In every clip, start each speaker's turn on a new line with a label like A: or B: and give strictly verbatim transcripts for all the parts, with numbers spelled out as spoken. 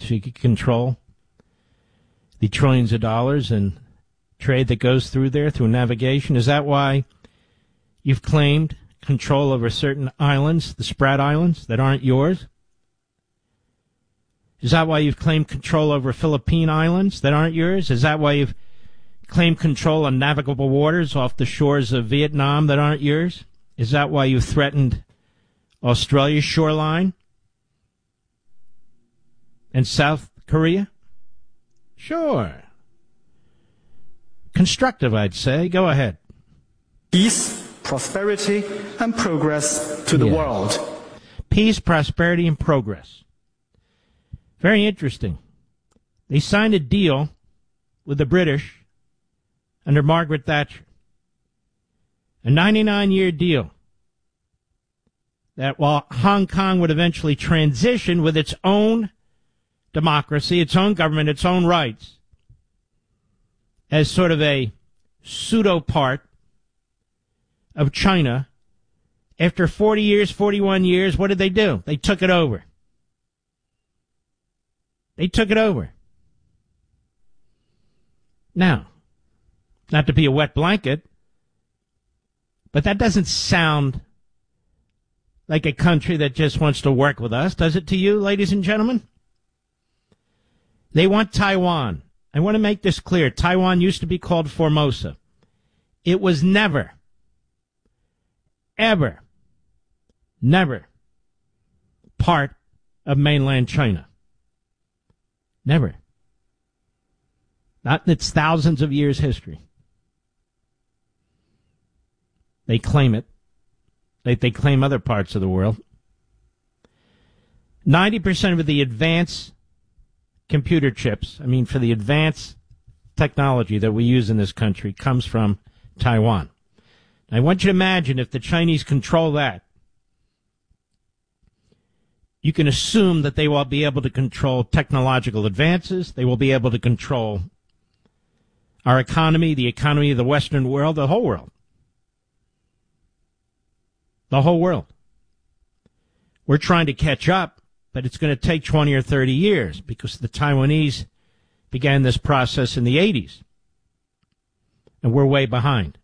A: so you can control the trillions of dollars in trade that goes through there through navigation? Is that why you've claimed control over certain islands, the Sprat Islands, that aren't yours? Is that why you've claimed control over Philippine islands that aren't yours? Is that why you've claimed control on navigable waters off the shores of Vietnam that aren't yours? Is that why you threatened Australia's shoreline and South Korea? Sure. Constructive, I'd say. Go ahead.
B: Peace, prosperity, and progress to the
A: yeah.
B: world.
A: Peace, prosperity, and progress. Very interesting. They signed a deal with the British under Margaret Thatcher. A ninety-nine year deal that while Hong Kong would eventually transition with its own democracy, its own government, its own rights, as sort of a pseudo part of China, after forty years, forty-one years, what did they do? They took it over. They took it over. Now, not to be a wet blanket, but that doesn't sound like a country that just wants to work with us, does it to you, ladies and gentlemen? They want Taiwan. I want to make this clear. Taiwan used to be called Formosa. It was never, ever, never part of mainland China. Never. Not in its thousands of years' history. They claim it. They, they claim other parts of the world. ninety percent of the advanced computer chips, I mean, for the advanced technology that we use in this country, comes from Taiwan. I want you to imagine if the Chinese control that, you can assume that they will be able to control technological advances. They will be able to control our economy, the economy of the Western world, the whole world. The whole world. We're trying to catch up, but it's going to take twenty or thirty years because the Taiwanese began this process in the eighties. And we're way behind.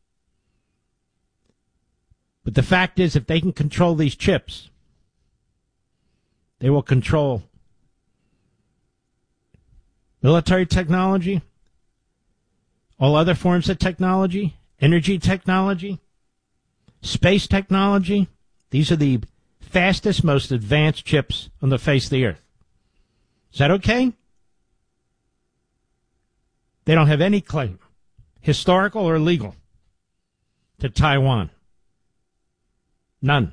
A: But the fact is, if they can control these chips, they will control military technology, all other forms of technology, energy technology, space technology. These are the fastest, most advanced chips on the face of the earth. Is that okay? They don't have any claim, historical or legal, to Taiwan. None.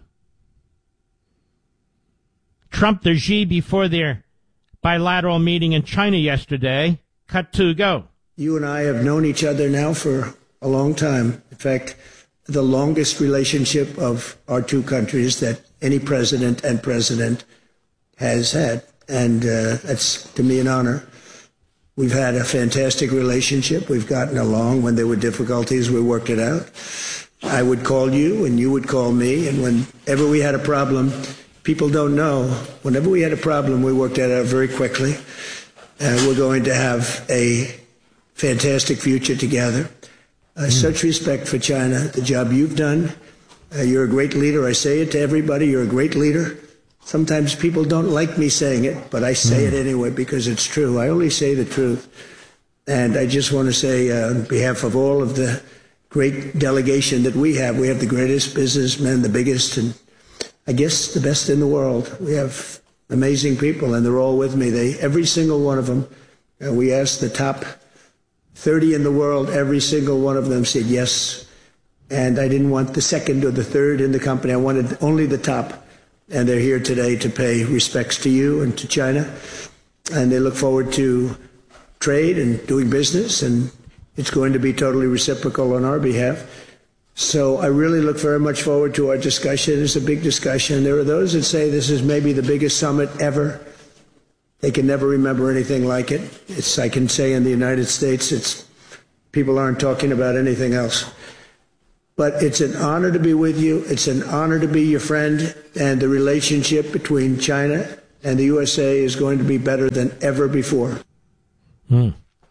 A: Trump to Xi before their bilateral meeting in China yesterday. Cut to go.
C: You and I have known each other now for a long time. In fact, the longest relationship of our two countries that any president and president has had. And uh, that's, to me, an honor. We've had a fantastic relationship. We've gotten along. When there were difficulties, we worked it out. I would call you, and you would call me. And whenever we had a problem, people don't know, whenever we had a problem, we worked that out very quickly. Uh, we're going to have a fantastic future together. Uh, mm. Such respect for China, the job you've done. Uh, you're a great leader. I say it to everybody. You're a great leader. Sometimes people don't like me saying it, but I say mm. it anyway because it's true. I only say the truth. And I just want to say uh, on behalf of all of the great delegation that we have, we have the greatest businessmen, the biggest, and I guess the best in the world. We have amazing people, and they're all with me. They, every single one of them, uh, we asked the top thirty in the world, every single one of them said yes. And I didn't want the second or the third in the company. I wanted only the top. And they're here today to pay respects to you and to China. And they look forward to trade and doing business. And it's going to be totally reciprocal on our behalf. So I really look very much forward to our discussion. It's a big discussion. There are those that say this is maybe the biggest summit ever. They can never remember anything like it. It's, I can say in the United States, it's people aren't talking about anything else. But it's an honor to be with you. It's an honor to be your friend. And the relationship between China and the U S A is going to be better than ever before.
A: Hmm.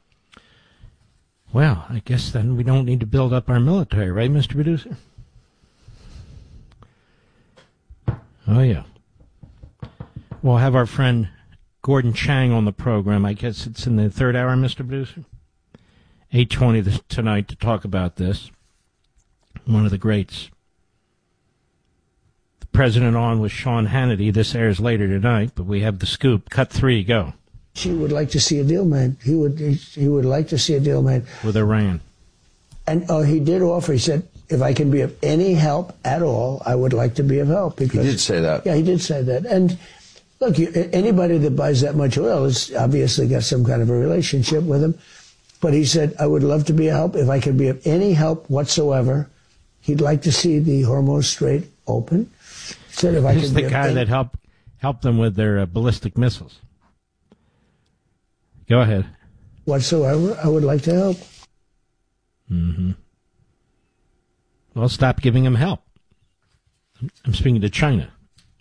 A: Well, I guess then we don't need to build up our military, right, Mister Producer? Oh, yeah. We'll have our friend Gordon Chang on the program. I guess it's in the third hour, Mister Producer. eight twenty tonight to talk about this. One of the greats. The president on with Sean Hannity. This airs later tonight, but we have the scoop. Cut three, go.
C: He would like to see a deal made. He would he would like to see a deal made.
A: With Iran.
C: And oh, he did offer. He said, if I can be of any help at all, I would like to be of help. Because,
D: he did say that.
C: Yeah, he did say that. And look, you, anybody that buys that much oil has obviously got some kind of a relationship with him. But he said, I would love to be a help. If I could be of any help whatsoever, he'd like to see the Hormuz Strait open. He said, if I
A: He's
C: could
A: the
C: be
A: guy
C: of any-
A: that helped helped them with their uh, ballistic missiles. Go ahead.
C: Whatsoever, I would like to help.
A: Mm-hmm. Well, stop giving them help. I'm speaking to China.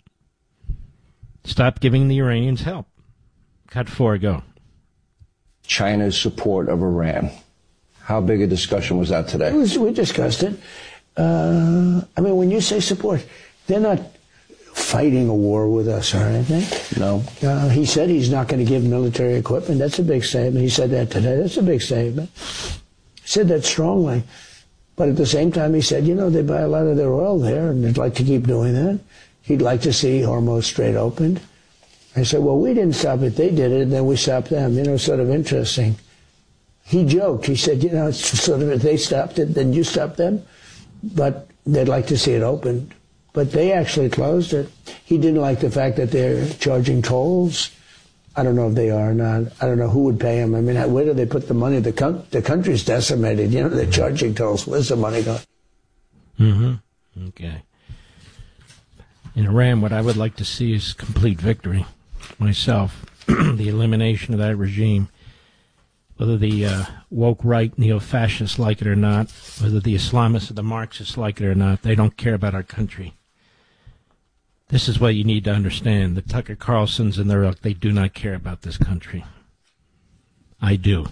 A: Stop giving the Iranians help. Cut four, go.
D: China's support of Iran. How big a discussion was that today?
C: It was, we discussed it. Uh, I mean, when you say support, they're not fighting a war with us or anything.
D: No.
C: Uh, he said he's not going to give military equipment. That's a big statement. He said that today. That's a big statement. He said that strongly. But at the same time, he said, you know, they buy a lot of their oil there, and they'd like to keep doing that. He'd like to see Hormuz Strait opened. I said, well, we didn't stop it. They did it, and then we stopped them. You know, sort of interesting. He joked. He said, you know, it's sort of if they stopped it, then you stopped them. But they'd like to see it opened. But they actually closed it. He didn't like the fact that they're charging tolls. I don't know if they are or not. I don't know who would pay them. I mean, where do they put the money? The, con- the country's decimated. You know, they're charging tolls. Where's the money going?
A: Mm-hmm. Okay. In Iran, what I would like to see is complete victory. Myself, the elimination of that regime. Whether the uh, woke right neo-fascists like it or not, whether the Islamists or the Marxists like it or not, they don't care about our country. This is what you need to understand. The Tucker Carlsons and their ilk, they do not care about this country. I do.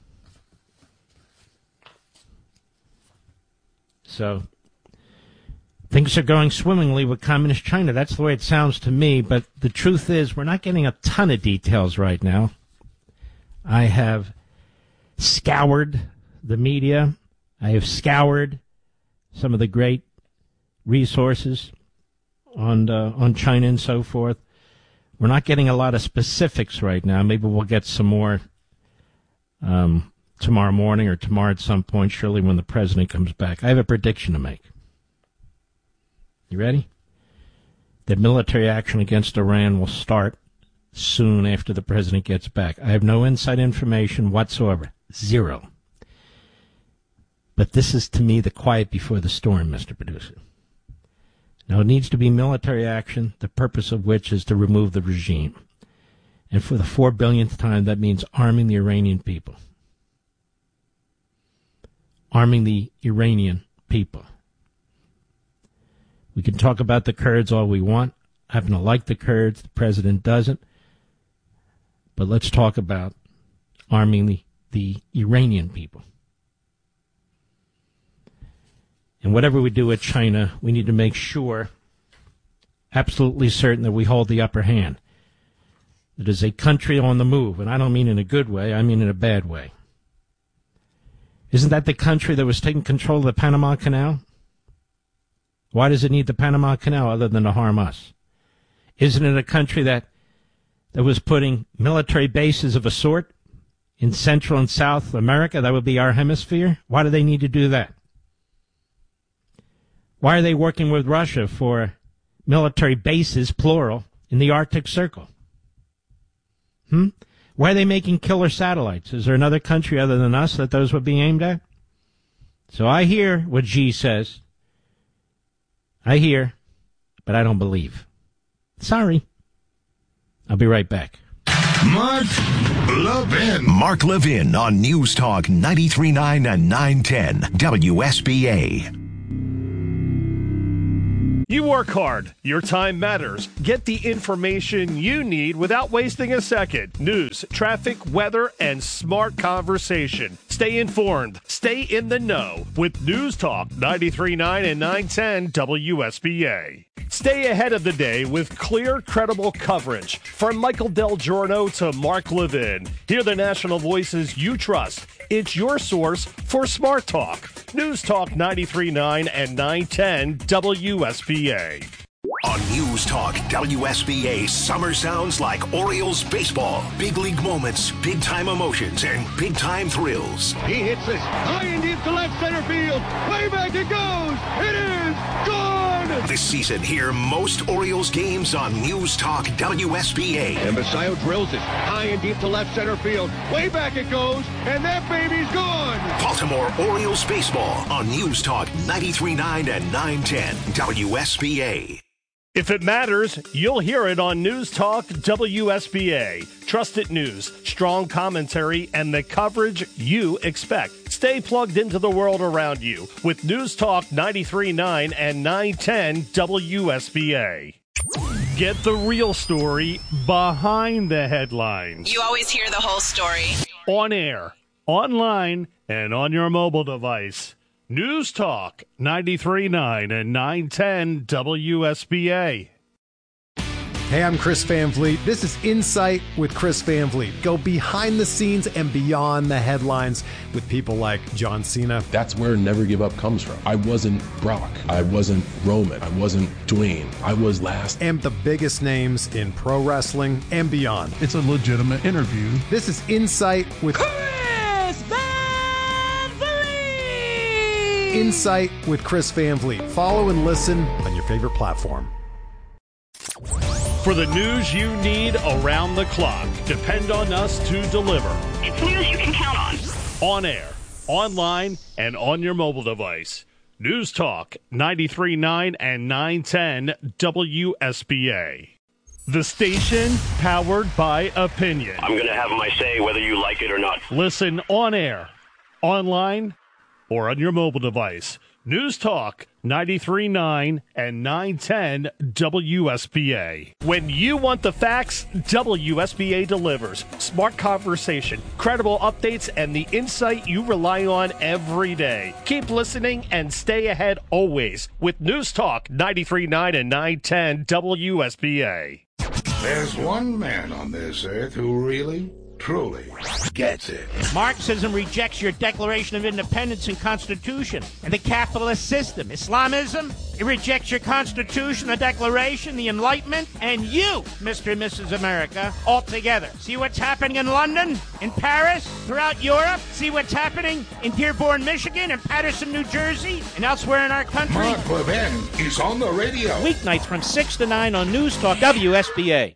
A: So, things are going swimmingly with Communist China. That's the way it sounds to me, but the truth is we're not getting a ton of details right now. I have scoured the media. I have scoured some of the great resources on uh, on China and so forth. We're not getting a lot of specifics right now. Maybe we'll get some more um, tomorrow morning or tomorrow at some point, surely when the president comes back. I have a prediction to make. You ready? That military action against Iran will start soon after the president gets back. I have no inside information whatsoever. Zero. But this is, to me, the quiet before the storm, Mister Producer. Now, it needs to be military action, the purpose of which is to remove the regime. And for the four billionth time, that means arming the Iranian people. Arming the Iranian people. We can talk about the Kurds all we want. I happen to like the Kurds. The president doesn't. But let's talk about arming the, the Iranian people. And whatever we do with China, we need to make sure, absolutely certain, that we hold the upper hand. It is a country on the move, and I don't mean in a good way, I mean in a bad way. Isn't that the country that was taking control of the Panama Canal? Why does it need the Panama Canal other than to harm us? Isn't it a country that, that was putting military bases of a sort in Central and South America? That would be our hemisphere. Why do they need to do that? Why are they working with Russia for military bases, plural, in the Arctic Circle? Hmm? Why are they making killer satellites? Is there another country other than us that those would be aimed at? So I hear what Xi says. I hear, but I don't believe. Sorry. I'll be right back.
E: Mark Levin.
F: Mark Levin on News Talk ninety-three point nine and nine ten W S B A.
G: You work hard. Your time matters. Get the information you need without wasting a second. News, traffic, weather, and smart conversation. Stay informed. Stay in the know with News Talk ninety-three point nine and nine ten W S B A. Stay ahead of the day with clear, credible coverage. From Michael Del Giorno to Mark Levin. Hear the national voices you trust. It's your source for Smart Talk. News Talk ninety-three point nine and nine ten W S B A.
F: On News Talk W S B A, summer sounds like Orioles baseball. Big league moments, big time emotions, and big time thrills.
E: He hits this high and deep to left center field. Way back it goes. It is gone.
F: This season, hear most Orioles games on News Talk W S B A.
E: And Basayo drills it high and deep to left center field. Way back it goes, and that baby's gone.
F: Baltimore Orioles baseball on News Talk ninety-three point nine and nine ten W S B A.
G: If it matters, you'll hear it on News Talk W S B A. Trusted news, strong commentary, and the coverage you expect. Stay plugged into the world around you with News Talk ninety-three point nine and nine ten W S B A. Get the real story behind the headlines.
H: You always hear the whole story.
G: On air, online, and on your mobile device. News Talk ninety-three point nine and nine ten W S B A.
I: Hey, I'm Chris Van Vliet. This is Insight with Chris Van Vliet. Go behind the scenes and beyond the headlines with people like John Cena.
J: That's where Never Give Up comes from. I wasn't Brock. I wasn't Roman. I wasn't Dwayne. I was last.
I: And the biggest names in pro wrestling and beyond.
K: It's a legitimate interview.
I: This is Insight with
L: Chris Van Vliet.
I: Insight with Chris Van Vliet. Follow and listen on your favorite platform.
G: For the news you need around the clock, depend on us to deliver.
H: It's news you can count on.
G: On air, online, and on your mobile device. News Talk ninety-three point nine and nine ten W S B A. The station powered by opinion.
M: I'm going to have my say whether you like it or not.
G: Listen on air, online, or on your mobile device. News Talk ninety-three point nine and nine ten W S B A. When you want the facts, W S B A delivers. Smart conversation, credible updates, and the insight you rely on every day. Keep listening and stay ahead always with News Talk ninety-three point nine and nine ten W S B A.
E: There's one man on this earth who really, truly gets it.
A: Marxism rejects your Declaration of Independence and Constitution and the capitalist system. Islamism, it rejects your Constitution, the Declaration, the Enlightenment, and you, Mister and Missus America, altogether. See what's happening in London, in Paris, throughout Europe? See what's happening in Dearborn, Michigan, and Patterson, New Jersey, and elsewhere in our country?
E: Mark Levin is on the radio.
A: Weeknights from six to nine on News Talk W S B A.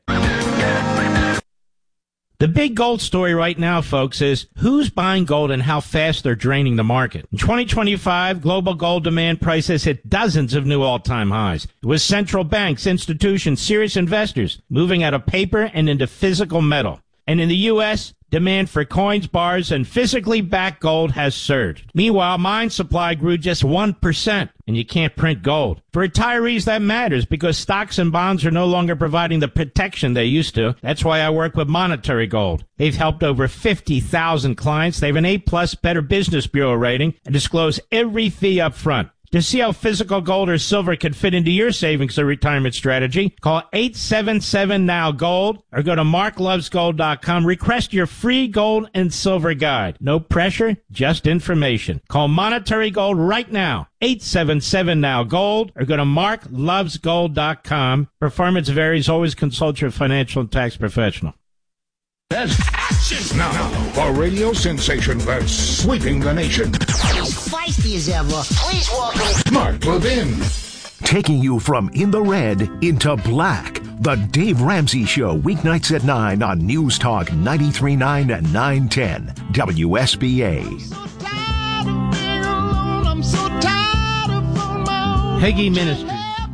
A: The big gold story right now, folks, is who's buying gold and how fast they're draining the market. In twenty twenty-five, global gold demand prices hit dozens of new all-time highs. It was central banks, institutions, serious investors moving out of paper and into physical metal. And in the U S, demand for coins, bars, and physically backed gold has surged. Meanwhile, mine supply grew just one percent, and you can't print gold. For retirees, that matters because stocks and bonds are no longer providing the protection they used to. That's why I work with Monetary Gold. They've helped over fifty thousand clients. They have an A-plus Better Business Bureau rating and disclose every fee up front. To see how physical gold or silver can fit into your savings or retirement strategy, call eight seven seven now gold or go to mark loves gold dot com. Request your free gold and silver guide. No pressure, just information. Call Monetary Gold right now, eight seven seven now gold or go to mark loves gold dot com. Performance varies. Always consult your financial and tax professional.
E: There's action now for radio sensation that's sweeping the nation.
N: As feisty as ever, please welcome
E: Mark Levin.
F: Taking you from in the red into black. The Dave Ramsey Show, weeknights at nine on News Talk ninety-three point nine and nine ten W S B A.
A: Hagee Ministries.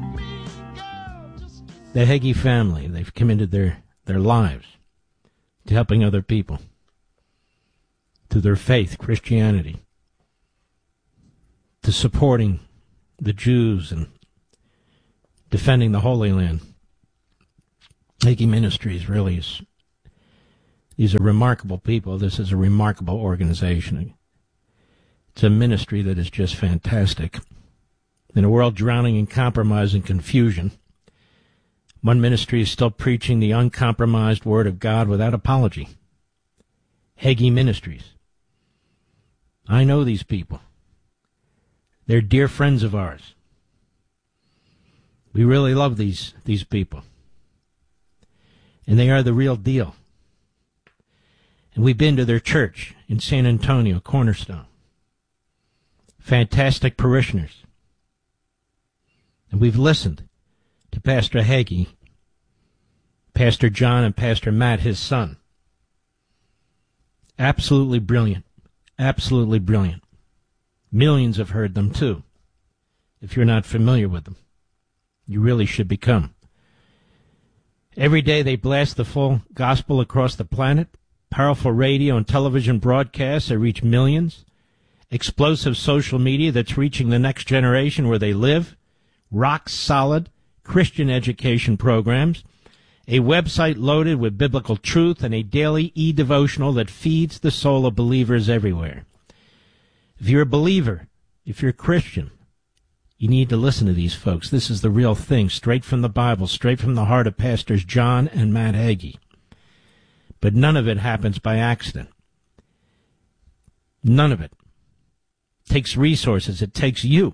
A: The Hagee family, they've committed their, their lives to helping other people, to their faith, Christianity, to supporting the Jews and defending the Holy Land. Hagee Ministries really is, these are remarkable people. This is a remarkable organization. It's a ministry that is just fantastic. In a world drowning in compromise and confusion, one ministry is still preaching the uncompromised Word of God without apology. Hagee Ministries. I know these people. They're dear friends of ours. We really love these, these people. And they are the real deal. And we've been to their church in San Antonio, Cornerstone. Fantastic parishioners. And we've listened to Pastor Hagee, Pastor John, and Pastor Matt, his son. Absolutely brilliant. Absolutely brilliant. Millions have heard them, too. If you're not familiar with them, you really should become. Every day they blast the full gospel across the planet. Powerful radio and television broadcasts that reach millions. Explosive social media that's reaching the next generation where they live. Rock solid Christian education programs. A website loaded with biblical truth and a daily e-devotional that feeds the soul of believers everywhere. If you're a believer, if you're a Christian, you need to listen to these folks. This is the real thing, straight from the Bible, straight from the heart of Pastors John and Matt Hagee. But none of it happens by accident. None of it. It takes resources. It takes you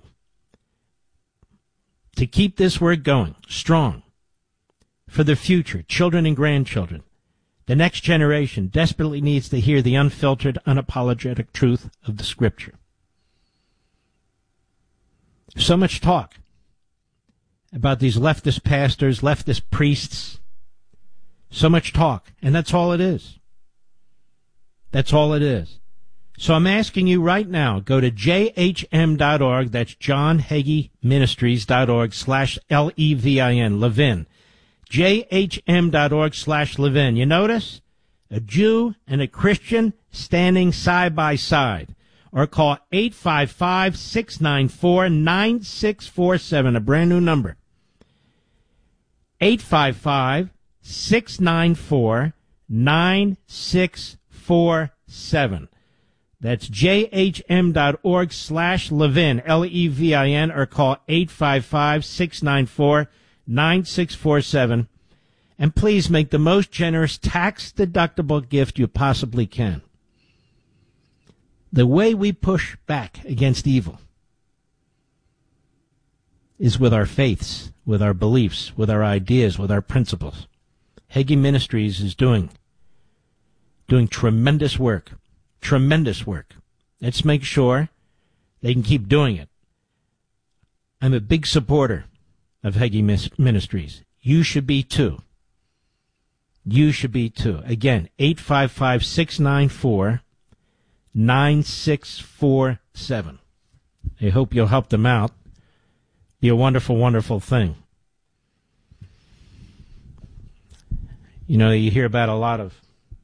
A: to keep this word going, strong, for the future, children and grandchildren. The next generation desperately needs to hear the unfiltered, unapologetic truth of the Scripture. So much talk about these leftist pastors, leftist priests. So much talk, and that's all it is. That's all it is. So I'm asking you right now, go to j h m dot org, that's John Hagee Ministries dot org slash L E V I N, Levin. j h m dot org slash Levin. You notice? A Jew and a Christian standing side by side. Or call eight five five, six nine four, nine six four seven, a brand new number. eight five five, six nine four, nine six four seven. That's j h m dot org slash Levin, L E V I N, or call eight five five, six nine four, nine six four seven. And please make the most generous tax-deductible gift you possibly can. The way we push back against evil is with our faiths, with our beliefs, with our ideas, with our principles. Hagee Ministries is doing, doing tremendous work, tremendous work. Let's make sure they can keep doing it. I'm a big supporter of Hagee Ministries. You should be too. You should be too. Again, eight five five, six nine four, nine six four seven. I hope you'll help them out. Be a wonderful, wonderful thing. You know, you hear about a lot of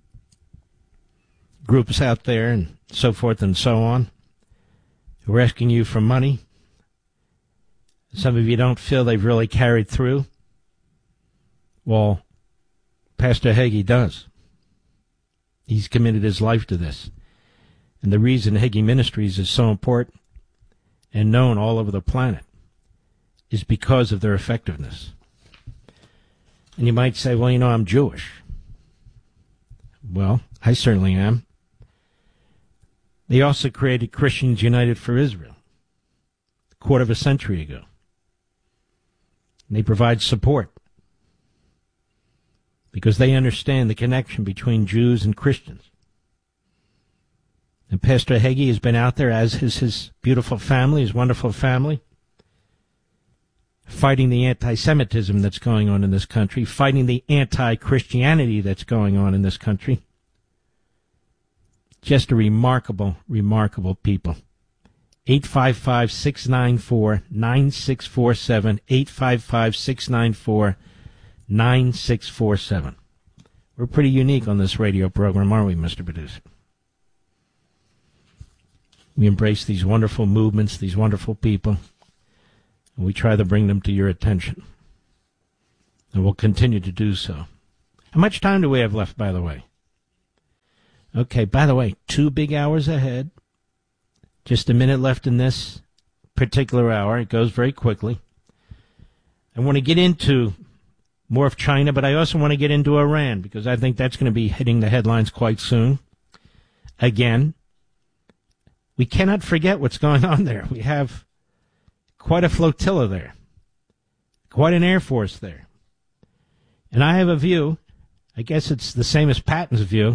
A: groups out there and so forth and so on who are asking you for money. Some of you don't feel they've really carried through. Well, Pastor Hagee does. He's committed his life to this. And the reason Hagee Ministries is so important and known all over the planet is because of their effectiveness. And you might say, well, you know, I'm Jewish. Well, I certainly am. They also created Christians United for Israel a quarter of a century ago. And they provide support because they understand the connection between Jews and Christians. And Pastor Hagee has been out there, as has his beautiful family, his wonderful family, fighting the anti-Semitism that's going on in this country, fighting the anti-Christianity that's going on in this country. Just a remarkable, remarkable people. eight five five, six nine four, nine six four seven, eight five five, six nine four, nine six four seven. We're pretty unique on this radio program, aren't we, Mister Producer? We embrace these wonderful movements, these wonderful people, and we try to bring them to your attention. And we'll continue to do so. How much time do we have left, by the way? Okay, by the way, two big hours ahead. Just a minute left in this particular hour. It goes very quickly. I want to get into more of China, but I also want to get into Iran, because I think that's going to be hitting the headlines quite soon. Again, we cannot forget what's going on there. We have quite a flotilla there, quite an air force there. And I have a view, I guess it's the same as Patton's view.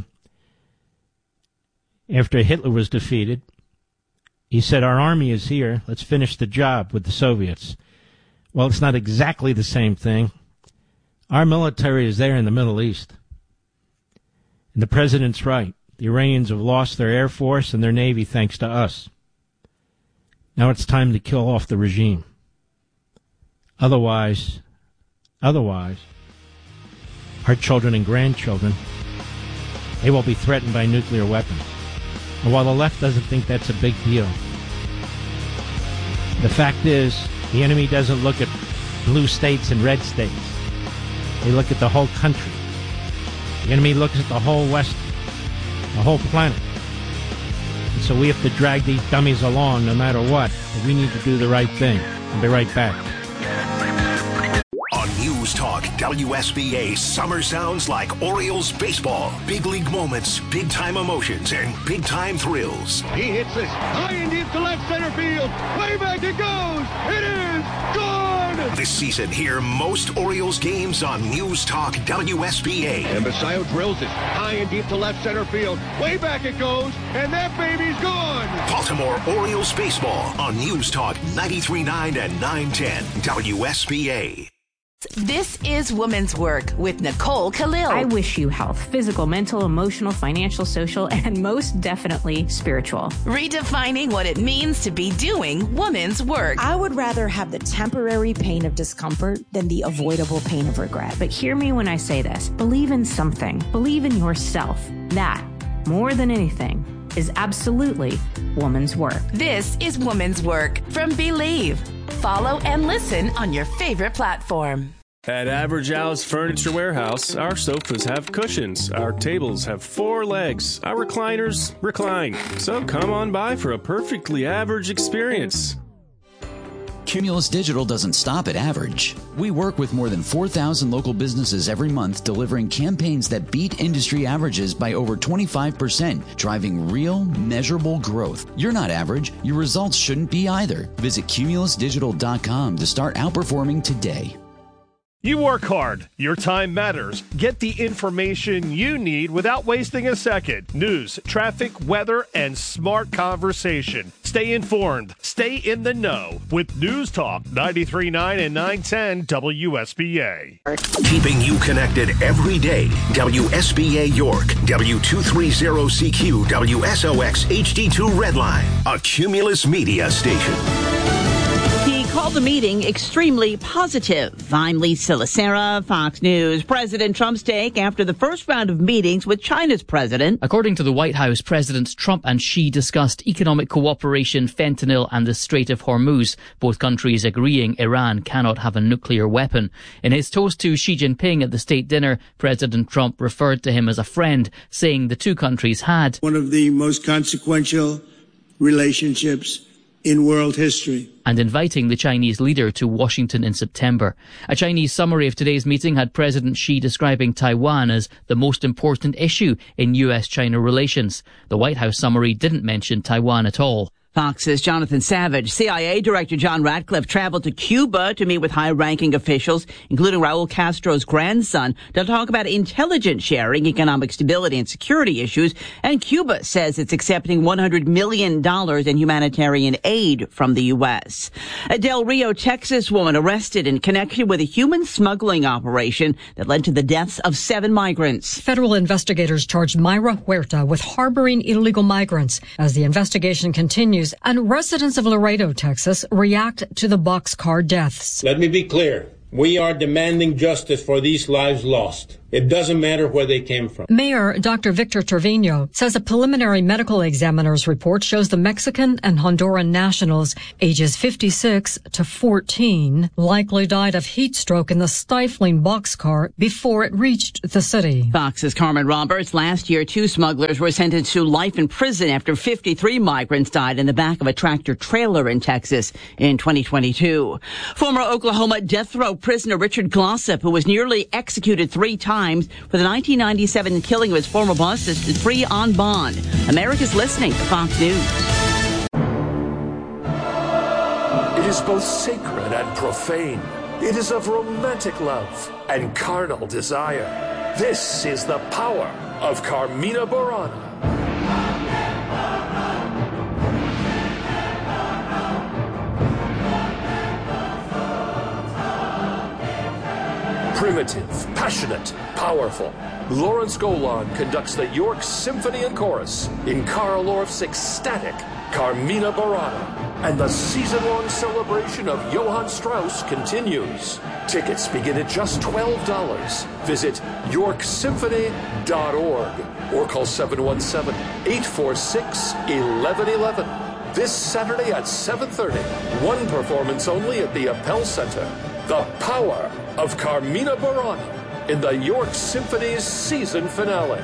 A: After Hitler was defeated, he said, our army is here, let's finish the job with the Soviets. Well, it's not exactly the same thing. Our military is there in the Middle East. And the president's right. The Iranians have lost their air force and their navy thanks to us. Now it's time to kill off the regime. Otherwise, otherwise, our children and grandchildren, they will be threatened by nuclear weapons. And while the left doesn't think that's a big deal, the fact is, the enemy doesn't look at blue states and red states. They look at the whole country. The enemy looks at the whole West, the whole planet. And so we have to drag these dummies along no matter what. But we need to do the right thing. I'll be right back.
F: On News Talk W S B A, summer sounds like Orioles baseball. Big league moments, big time emotions, and big time thrills.
E: He hits this high and deep to left center field. Way back it goes. It is gone.
F: This season, hear most Orioles games on News Talk W S B A.
E: And Basayo drills it high and deep to left center field. Way back it goes, and that baby's gone.
F: Baltimore Orioles baseball on News Talk ninety-three point nine and nine ten W S B A.
H: This is Woman's Work with Nicole Khalil.
K: I wish you health, physical, mental, emotional, financial, social, and most definitely spiritual.
H: Redefining what it means to be doing woman's work.
O: I would rather have the temporary pain of discomfort than the avoidable pain of regret.
K: But hear me when I say this. Believe in something. Believe in yourself. That, more than anything, is absolutely woman's work.
H: This is Woman's Work from Believe. Follow and listen on your favorite platform.
P: At Average Al's Furniture Warehouse, our sofas have cushions, our tables have four legs, our recliners recline. So come on by for a perfectly average experience.
Q: Cumulus Digital doesn't stop at average. We work with more than four thousand local businesses every month, delivering campaigns that beat industry averages by over twenty-five percent, driving real, measurable growth. You're not average. Your results shouldn't be either. Visit cumulus digital dot com to start outperforming today.
G: You work hard. Your time matters. Get the information you need without wasting a second. News, traffic, weather, and smart conversation. Stay informed. Stay in the know with News Talk ninety-three point nine and nine ten W S B A.
F: Keeping you connected every day. W S B A York, W two thirty C Q, W S O X H D two Redline, a Cumulus media station.
R: He called the meeting extremely positive. I'm Lisa Lacera, Fox News. President Trump's take after the first round of meetings with China's president.
S: According to the White House, Presidents Trump and Xi discussed economic cooperation, fentanyl and the Strait of Hormuz, both countries agreeing Iran cannot have a nuclear weapon. In his toast to Xi Jinping at the state dinner, President Trump referred to him as a friend, saying the two countries had
T: one of the most consequential relationships in world history,
S: and inviting the Chinese leader to Washington in September. A Chinese summary of today's meeting had President Xi describing Taiwan as the most important issue in U S China relations. The White House summary didn't mention Taiwan at all.
R: Fox's Jonathan Savage. C I A Director John Ratcliffe traveled to Cuba to meet with high-ranking officials, including Raul Castro's grandson, to talk about intelligence sharing, economic stability, and security issues. And Cuba says it's accepting one hundred million dollars in humanitarian aid from the U S. A Del Rio, Texas woman arrested in connection with a human smuggling operation that led to the deaths of seven migrants.
U: Federal investigators charged Mayra Huerta with harboring illegal migrants. As the investigation continues, and residents of Laredo, Texas, react to the boxcar deaths.
V: Let me be clear. We are demanding justice for these lives lost.
B: It doesn't matter where they came from.
U: Mayor Doctor Victor Trevino says a preliminary medical examiner's report shows the Mexican and Honduran nationals ages fifty-six to fourteen likely died of heat stroke in the stifling boxcar before it reached the city.
R: Fox's Carmen Roberts. Last year, two smugglers were sentenced to life in prison after fifty-three migrants died in the back of a tractor trailer in Texas in twenty twenty-two. Former Oklahoma death row prisoner Richard Glossip, who was nearly executed three times for the nineteen ninety-seven killing of his former boss, is free on bond. America's listening to Fox News.
V: It is both sacred and profane. It is of romantic love and carnal desire. This is the power of Carmina Burana. Primitive, passionate, powerful. Lawrence Golan conducts the York Symphony and Chorus in Carl Orff's ecstatic Carmina Burana. And the season-long celebration of Johann Strauss continues. Tickets begin at just twelve dollars. Visit york symphony dot org or call seven one seven, eight four six, one one one one. This Saturday at seven thirty, one performance only at the Appel Center. The power of Carmina Burana in the York Symphony's season finale.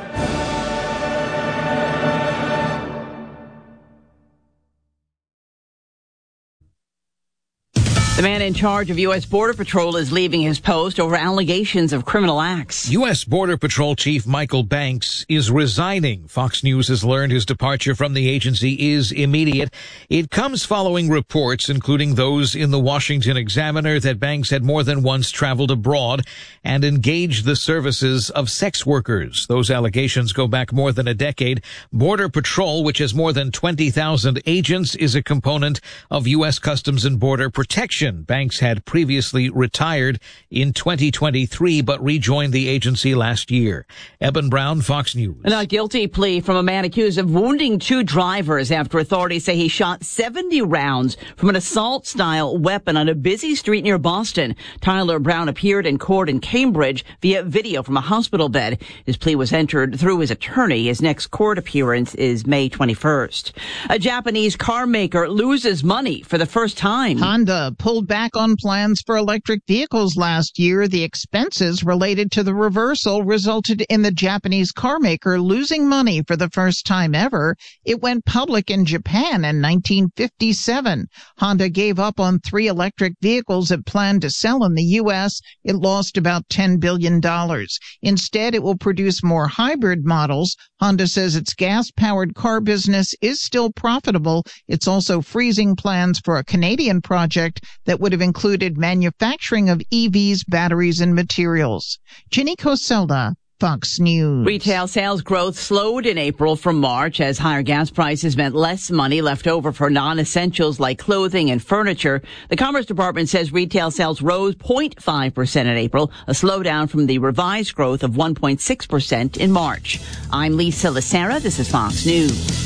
R: The man in charge of U S. Border Patrol is leaving his post over allegations of criminal acts.
W: U S. Border Patrol Chief Michael Banks is resigning. Fox News has learned his departure from the agency is immediate. It comes following reports, including those in the Washington Examiner, that Banks had more than once traveled abroad and engaged the services of sex workers. Those allegations go back more than a decade. Border Patrol, which has more than twenty thousand agents, is a component of U S. Customs and Border Protection. Banks had previously retired in twenty twenty-three, but rejoined the agency last year. Eben Brown, Fox News.
R: A guilty plea from a man accused of wounding two drivers after authorities say he shot seventy rounds from an assault-style weapon on a busy street near Boston. Tyler Brown appeared in court in Cambridge via video from a hospital bed. His plea was entered through his attorney. His next court appearance is May twenty-first. A Japanese car maker loses money for the first time.
X: Honda pulled back on plans for electric vehicles last year. The expenses related to the reversal resulted in the Japanese car maker losing money for the first time ever. It went public in Japan in nineteen fifty-seven. Honda gave up on three electric vehicles it planned to sell in the U S. It lost about ten billion dollars. Instead, it will produce more hybrid models. Honda says its gas-powered car business is still profitable. It's also freezing plans for a Canadian project that would have included manufacturing of E Vs, batteries, and materials. Ginny Coselda, Fox News.
R: Retail sales growth slowed in April from March as higher gas prices meant less money left over for non-essentials like clothing and furniture. The Commerce Department says retail sales rose zero point five percent in April, a slowdown from the revised growth of one point six percent in March. I'm Lisa Lacera. This is Fox News.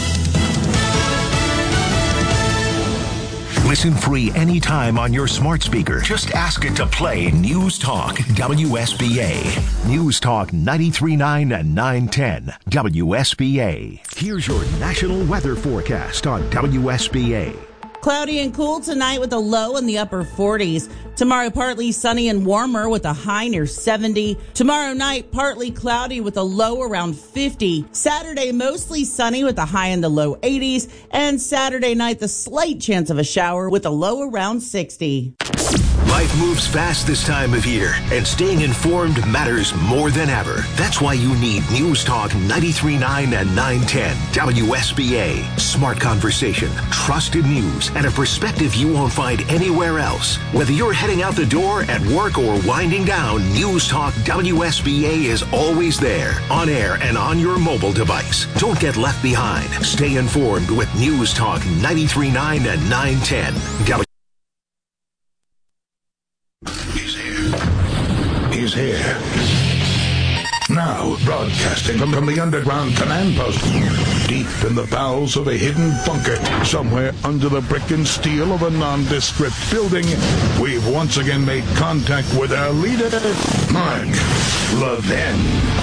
F: Listen free anytime on your smart speaker. Just ask it to play News Talk W S B A. News Talk ninety-three point nine and nine ten W S B A. Here's your national weather forecast on W S B A.
Y: Cloudy and cool tonight with a low in the upper forties. Tomorrow, partly sunny and warmer with a high near seventy. Tomorrow night, partly cloudy with a low around fifty. Saturday, mostly sunny with a high in the low eighties. And Saturday night, the slight chance of a shower with a low around sixty.
F: Life moves fast this time of year, and staying informed matters more than ever. That's why you need News Talk ninety-three point nine and nine ten W S B A. Smart conversation, trusted news, and a perspective you won't find anywhere else. Whether you're heading out the door, at work, or winding down, News Talk W S B A is always there, on air and on your mobile device. Don't get left behind. Stay informed with News Talk ninety-three point nine and nine ten W.
Z: He's here. Now, broadcasting from, from the underground command post,
C: deep in the bowels of a hidden bunker, somewhere under the brick and steel of a nondescript building, we've once again made contact with our leader, Mark Levin.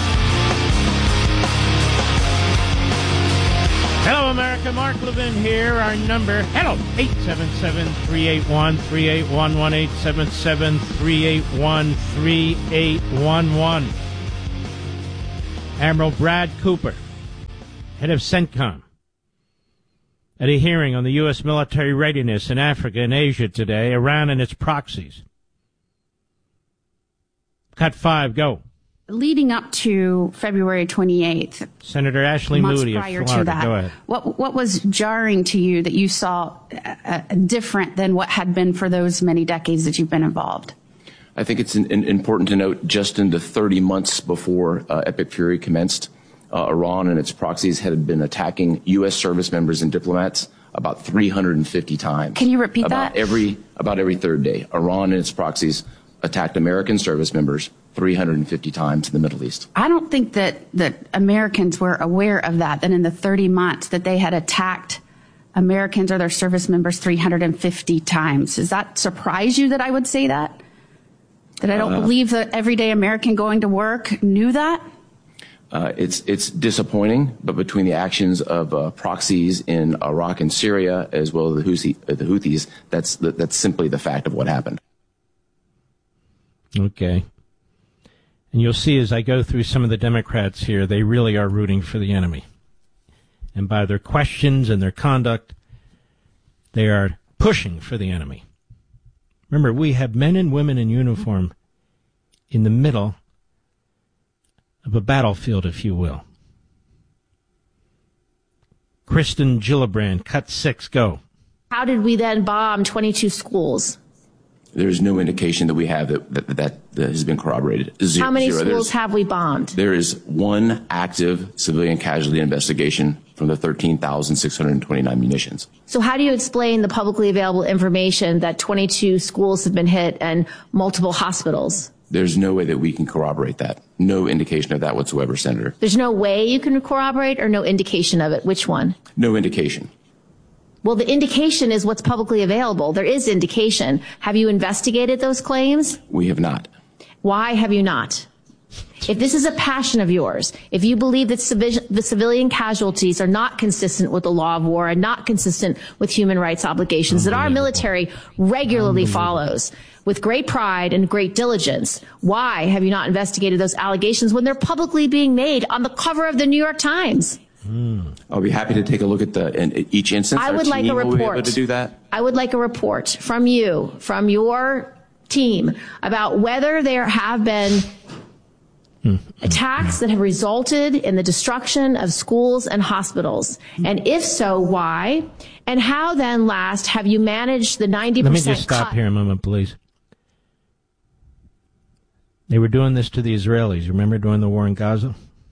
A: Hello, America. Mark Levin here. Our number, hello, eight seven seven, three eight one, three eight one one, eight seven seven, three eight one, three eight one one. Admiral Brad Cooper, head of CENTCOM, at a hearing on the U S military readiness in Africa and Asia today, Iran and its proxies. Cut five, go.
D: Leading up to February twenty-eighth,
A: Senator Ashley
D: months
A: Moody of
D: prior
A: Florida,
D: to that,
A: go ahead.
D: What, what was jarring to you that you saw uh, different than what had been for those many decades that you've been involved?
I: I think it's in, in, important to note just in the thirty months before uh, Epic Fury commenced, uh, Iran and its proxies had been attacking U S service members and diplomats about three hundred fifty times.
D: Can you repeat
I: about
D: that?
I: Every, about every third day, Iran and its proxies attacked American service members three hundred fifty times in the Middle East.
D: I don't think that, that Americans were aware of that, that in the thirty months that they had attacked Americans or their service members three hundred fifty times. Does that surprise you that I would say that? That I don't uh, believe the everyday American going to work knew that?
I: Uh, it's it's disappointing, but between the actions of uh, proxies in Iraq and Syria, as well as the, Houthi, uh, the Houthis, that's the, that's simply the fact of what happened.
A: Okay. And you'll see as I go through some of the Democrats here, they really are rooting for the enemy. And by their questions and their conduct, they are pushing for the enemy. Remember, we have men and women in uniform in the middle of a battlefield, if you will. Kristen Gillibrand, cut six, go.
J: How did we then bomb twenty-two schools?
I: There's no indication that we have that that, that, that has been corroborated. Zero,
J: How many
I: zero.
J: schools
I: There's,
J: have we bombed?
I: There is one active civilian casualty investigation from the thirteen thousand six hundred twenty-nine munitions.
J: So how do you explain the publicly available information that twenty-two schools have been hit and multiple hospitals?
I: There's no way that we can corroborate that. No indication of that whatsoever, Senator.
J: There's no way you can corroborate or no indication of it? Which one?
I: No indication.
J: Well, the indication is what's publicly available. There is indication. Have you investigated those claims?
I: We have not.
J: Why have you not? If this is a passion of yours, if you believe that civi- the civilian casualties are not consistent with the law of war and not consistent with human rights obligations that our military regularly follows with great pride and great diligence, why have you not investigated those allegations when they're publicly being made on the cover of the New York Times?
I: Mm. I'll be happy to take a look at the in each instance.
J: I would like a report.
I: Will be able to do that.
J: I would like a report from you, from your team, about whether there have been attacks that have resulted in the destruction of schools and hospitals, and if so, why? And how then, last, have you managed the ninety percent cut?
A: Let me just stop
J: cut?
A: here a moment, please. They were doing this to the Israelis, remember, during the war in Gaza?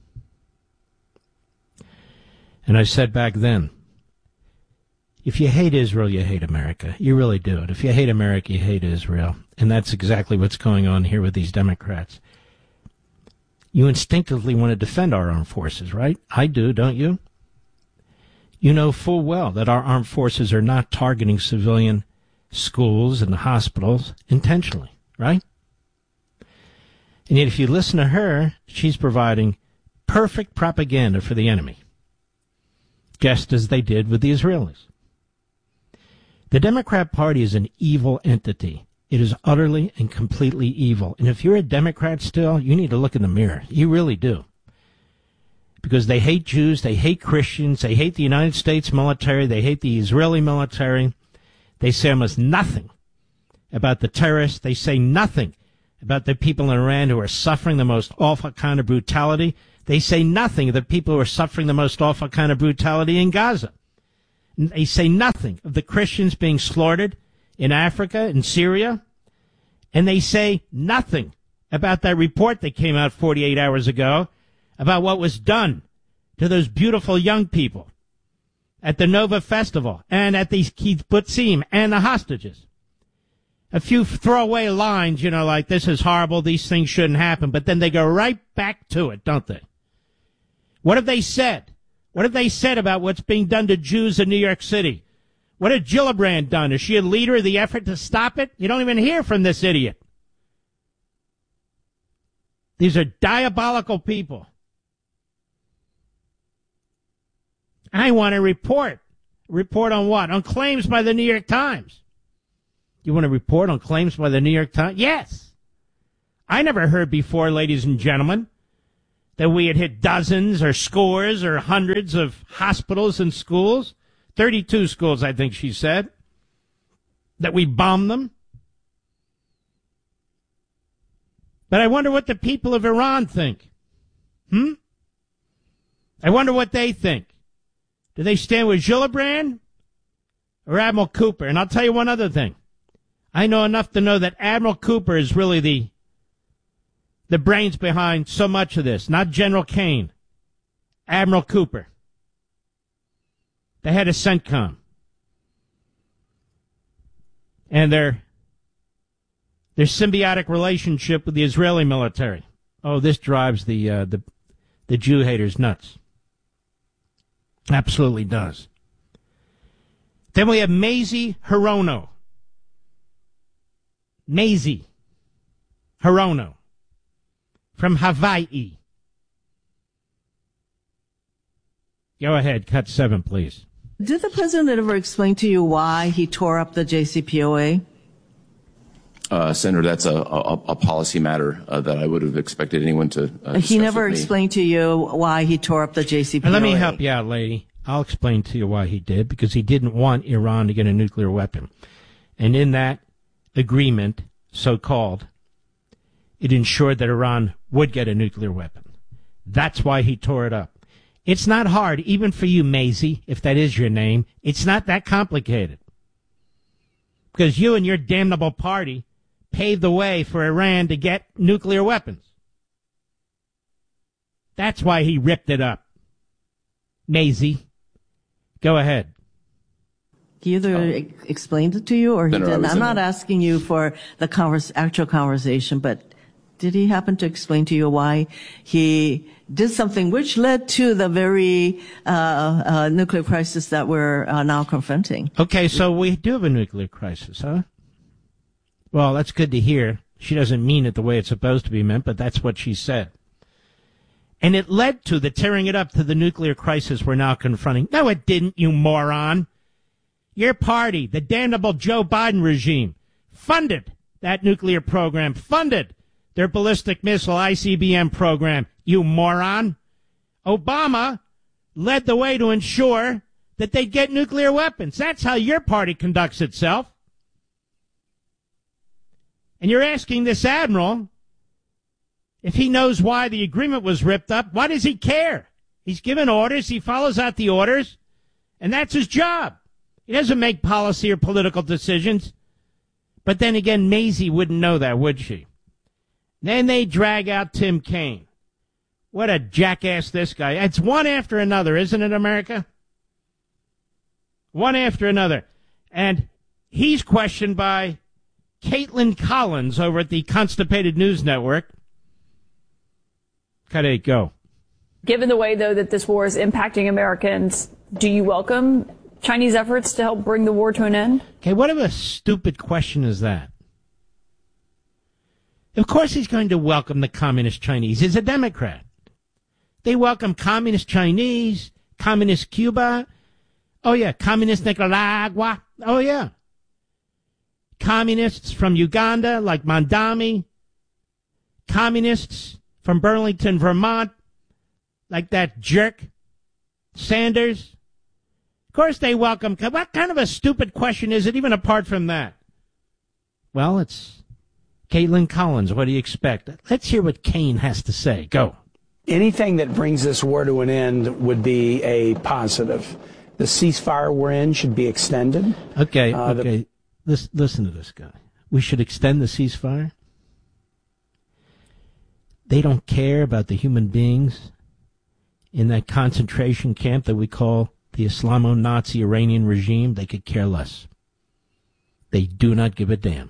A: And I said back then, if you hate Israel, you hate America. You really do it. If you hate America, you hate Israel. And that's exactly what's going on here with these Democrats. You instinctively want to defend our armed forces, right? I do, don't you? You know full well that our armed forces are not targeting civilian schools and hospitals intentionally, right? And yet if you listen to her, she's providing perfect propaganda for the enemy, just as they did with the Israelis. The Democrat Party is an evil entity. It is utterly and completely evil. And if you're a Democrat still, you need to look in the mirror. You really do. Because they hate Jews, they hate Christians, they hate the United States military, they hate the Israeli military. They say almost nothing about the terrorists. They say nothing about the people in Iran who are suffering the most awful kind of brutality. They say nothing of the people who are suffering the most awful kind of brutality in Gaza. They say nothing of the Christians being slaughtered in Africa and Syria. And they say nothing about that report that came out forty-eight hours ago about what was done to those beautiful young people at the Nova Festival and at the kibbutzim and the hostages. A few throwaway lines, you know, like this is horrible, these things shouldn't happen, but then they go right back to it, don't they? What have they said? What have they said about what's being done to Jews in New York City? What had Gillibrand done? Is she a leader of the effort to stop it? You don't even hear from this idiot. These are diabolical people. I want a report. Report on what? On claims by the New York Times. You want to report on claims by the New York Times? Yes. I never heard before, ladies and gentlemen, that we had hit dozens or scores or hundreds of hospitals and schools. thirty-two schools, I think she said. That we bombed them. But I wonder what the people of Iran think. Hmm? I wonder what they think. Do they stand with Gillibrand or Admiral Cooper? And I'll tell you one other thing. I know enough to know that Admiral Cooper is really the the brains behind so much of this, not General Kane. Admiral Cooper, the head of CENTCOM. And their their symbiotic relationship with the Israeli military. Oh, this drives the uh, the the Jew haters nuts. Absolutely does. Then we have Mazie Hirono. Mazie Hirono from Hawaii. Go ahead, cut seven, please.
E: Did the president ever explain to you why he tore up the J C P O A?
I: Uh, Senator, that's a, a, a policy matter uh, that I would have expected anyone to uh,
E: He never
I: with me.
E: explained to you why he tore up the J C P O A.
A: Let me help you out, lady. I'll explain to you why he did, because he didn't want Iran to get a nuclear weapon. And in that agreement, so-called, it ensured that Iran would get a nuclear weapon. That's why he tore it up. It's not hard, even for you, Mazie, if that is your name. It's not that complicated. Because you and your damnable party paved the way for Iran to get nuclear weapons. That's why he ripped it up. Mazie, go ahead.
E: He either oh. explained it to you or he
I: Senator,
E: didn't. I'm not
I: there.
E: asking you for the converse, actual conversation, but did he happen to explain to you why he did something which led to the very uh, uh, nuclear crisis that we're uh, now confronting?
A: Okay, so we do have a nuclear crisis, huh? Well, that's good to hear. She doesn't mean it the way it's supposed to be meant, but that's what she said. And it led to the tearing it up to the nuclear crisis we're now confronting. No, it didn't, you moron. Your party, the damnable Joe Biden regime, funded that nuclear program, funded their ballistic missile I C B M program, you moron. Obama led the way to ensure that they'd get nuclear weapons. That's how your party conducts itself. And you're asking this admiral if he knows why the agreement was ripped up. Why does he care? He's given orders. He follows out the orders. And that's his job. He doesn't make policy or political decisions. But then again, Mazie wouldn't know that, would she? Then they drag out Tim Kaine. What a jackass this guy. It's one after another, isn't it, America? One after another. And he's questioned by Caitlin Collins over at the Constipated News Network. Cut eight, go.
L: Given the way, though, that this war is impacting Americans, do you welcome Chinese efforts to help bring the war to an end?
A: Okay, what of a stupid question is that? Of course he's going to welcome the communist Chinese. He's a Democrat. They welcome communist Chinese, communist Cuba. Oh, yeah, communist Nicaragua. Oh, yeah. Communists from Uganda, like Mandami. Communists from Burlington, Vermont, like that jerk Sanders. Of course they welcome. What kind of a stupid question is it, even apart from that? Well, it's Caitlin Collins. What do you expect? Let's hear what Kaine has to say. Go.
M: Anything that brings this war to an end would be a positive. The ceasefire we're in should be extended.
A: Okay,
M: uh,
A: okay.
M: The-
A: Listen, listen to this guy. We should extend the ceasefire? They don't care about the human beings in that concentration camp that we call the Islamo-Nazi Iranian regime. They could care less. They do not give a damn.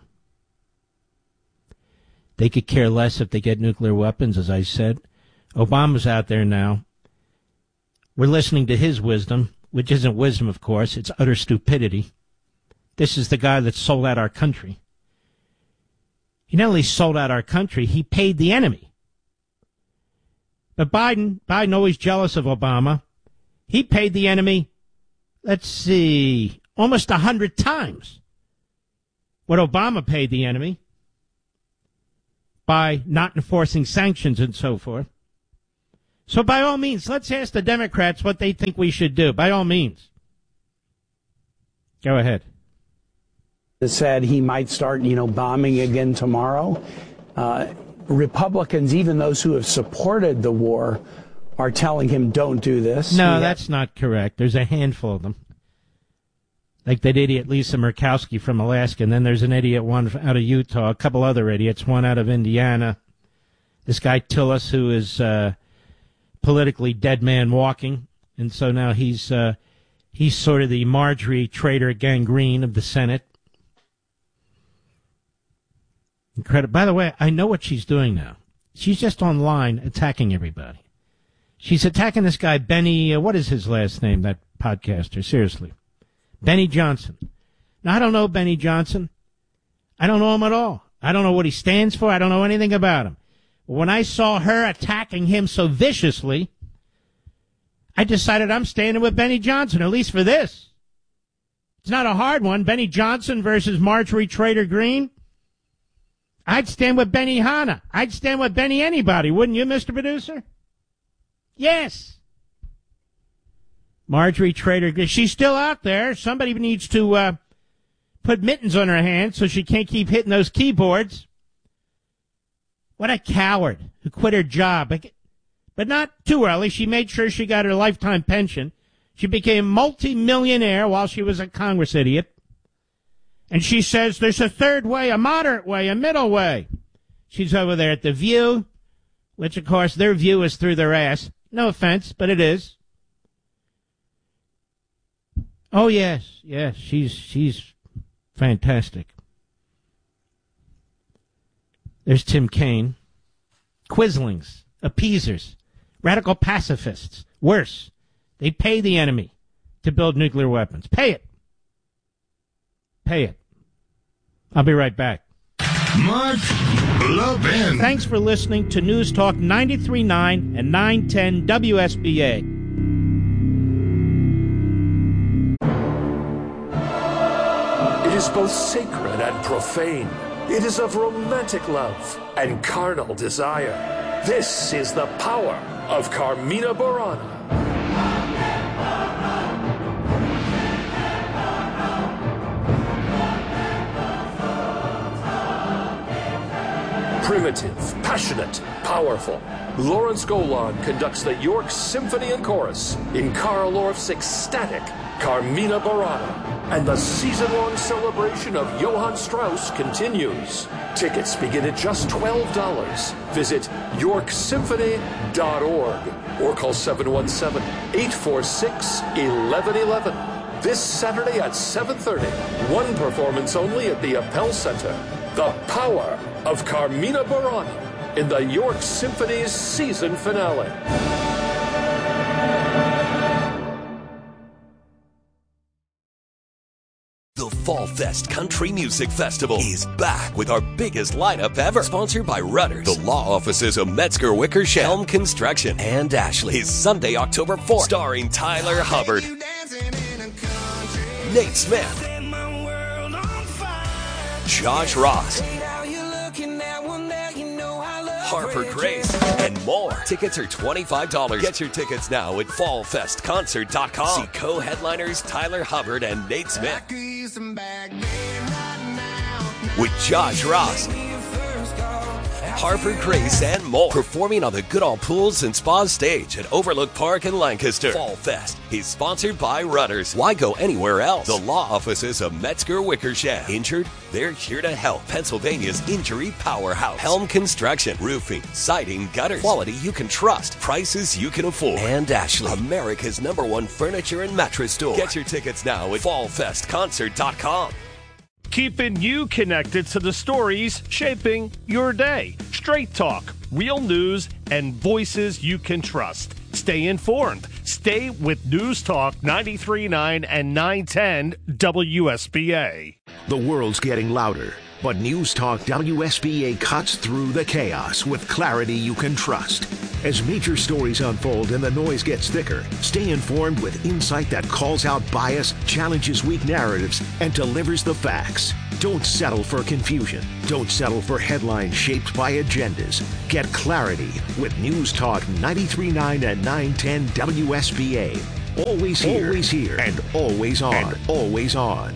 A: They could care less if they get nuclear weapons, as I said. Obama's out there now We're listening to his wisdom, which isn't wisdom, of course. It's utter stupidity. This is the guy that sold out our country. He not only sold out our country, he paid the enemy. But Biden, Biden always jealous of Obama. He paid the enemy, let's see, almost a hundred times what Obama paid the enemy by not enforcing sanctions and so forth. So by all means, let's ask the Democrats what they think we should do. By all means. Go ahead.
M: It said he might start, you know, bombing again tomorrow. Uh, Republicans, even those who have supported the war, are telling him don't do this.
A: No,
M: we
A: that's
M: have-
A: not correct. There's a handful of them. Like that idiot Lisa Murkowski from Alaska, and then there's an idiot one out of Utah, a couple other idiots, one out of Indiana. This guy Tillis, who is uh, politically dead man walking, and so now he's uh, he's sort of the Marjorie Trader Gangrene of the Senate. Incredible. By the way, I know what she's doing now. She's just online attacking everybody. She's attacking this guy, Benny, uh, what is his last name, that podcaster? Seriously. Benny Johnson. Now, I don't know Benny Johnson. I don't know him at all. I don't know what he stands for. I don't know anything about him. But when I saw her attacking him so viciously, I decided I'm standing with Benny Johnson, at least for this. It's not a hard one. Benny Johnson versus Marjorie Trader Green. I'd stand with Benny Hanna. I'd stand with Benny anybody, wouldn't you, Mister Producer? Yes. Marjorie Trader Green. She's still out there. Somebody needs to uh, put mittens on her hands so she can't keep hitting those keyboards. What a coward who quit her job. But not too early. She made sure she got her lifetime pension. She became multi-millionaire while she was a Congress idiot. And she says there's a third way, a moderate way, a middle way. She's over there at The View, which, of course, their view is through their ass. No offense, but it is. Oh, yes, yes, she's she's fantastic. There's Tim Kaine. Quislings, appeasers, radical pacifists. Worse, they pay the enemy to build nuclear weapons. Pay it. Pay it. I'll be right back.
C: Mark Levin.
A: Thanks for listening to News Talk ninety-three point nine and nine ten W S B A.
V: It is both sacred and profane. It is of romantic love and carnal desire. This is the power of Carmina Burana. Primitive, passionate, powerful. Lawrence Golan conducts the York Symphony and Chorus in Carl Orff's ecstatic Carmina Burana. And the season-long celebration of Johann Strauss continues. Tickets begin at just twelve dollars. Visit york symphony dot org or call seven one seven, eight four six, one one one one. This Saturday at seven thirty, one performance only at the Appel Center. The power of Carmina Burana in the York Symphony's season finale.
H: The Fall Fest Country Music Festival is back with our biggest lineup ever. Sponsored by Rudders, the law offices of Metzger Wickersham, Helm Construction, and Ashley. Is Sunday, October fourth. Starring Tyler Hubbard, Nate Smith, Josh Ross, Harper Grace, and more. Tickets are twenty-five dollars. Get your tickets now at fall fest concert dot com. See co-headliners Tyler Hubbard and Nate Smith. With Josh Ross, Harper Grace, and more. Performing on the Goodall Pools and Spa stage at Overlook Park in Lancaster. Fall Fest is sponsored by Rudders. Why go anywhere else? The law offices of Metzger Wickersham. Injured? They're here to help. Pennsylvania's injury powerhouse. Helm Construction. Roofing, siding, gutters. Quality you can trust. Prices you can afford. And Ashley, America's number one furniture and mattress store. Get your tickets now at fall fest concert dot com.
G: Keeping you connected to the stories shaping your day. Straight talk, real news, and voices you can trust. Stay informed. Stay with News Talk ninety-three point nine and nine ten W S B A.
F: The world's getting louder, but News Talk W S B A cuts through the chaos with clarity you can trust. As major stories unfold and the noise gets thicker, stay informed with insight that calls out bias, challenges weak narratives, and delivers the facts. Don't settle for confusion. Don't settle for headlines shaped by agendas. Get clarity with News Talk ninety-three point nine and nine ten W S B A. Always here, always here, and always on, and always on.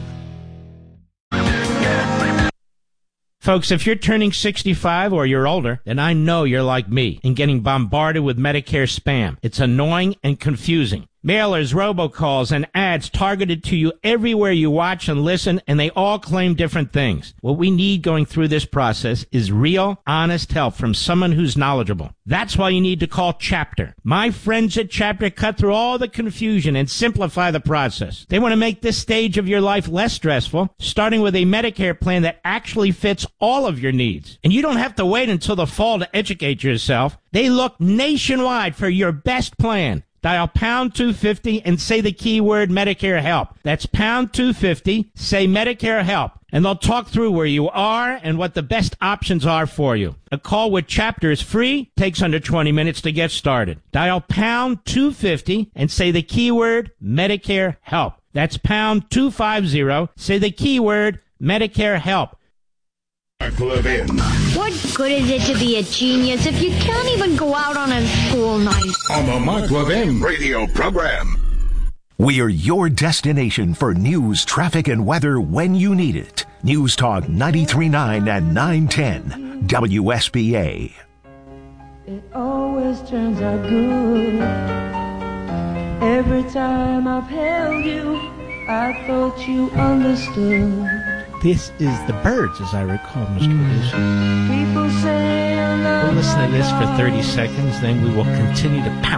A: Folks, if you're turning sixty-five or you're older, then I know you're like me and getting bombarded with Medicare spam. It's annoying and confusing. Mailers, robocalls, and ads targeted to you everywhere you watch and listen, and they all claim different things. What we need going through this process is real, honest help from someone who's knowledgeable. That's why you need to call Chapter. My friends at Chapter cut through all the confusion and simplify the process. They want to make this stage of your life less stressful, starting with a Medicare plan that actually fits all of your needs. And you don't have to wait until the fall to educate yourself. They look nationwide for your best plan. Dial pound two fifty and say the keyword Medicare help. That's pound two fifty, say Medicare help, and they'll talk through where you are and what the best options are for you. A call with Chapter is free, takes under twenty minutes to get started. Dial pound two fifty and say the keyword Medicare help. That's pound two fifty, say the keyword Medicare help.
K: What good is it to be a genius if you can't even go out on a school night?
C: On the Mark Levin radio program.
F: We are your destination for news, traffic, and weather when you need it. News Talk ninety-three point nine and nine ten W S B A.
N: It always turns out good. Every time I've held you, I thought you understood.
A: This is the Byrds, as I recall, Mister Producer.
N: People say
A: We'll listen to this for thirty seconds, then we will continue to pound.